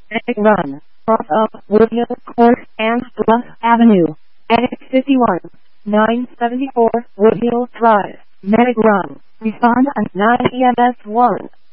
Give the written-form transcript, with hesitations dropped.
Medic Run, off of Woodhill Court and Bluff Avenue. Medic 51, 974 Woodhill Drive. Medic Run, respond on 9 EMS 1.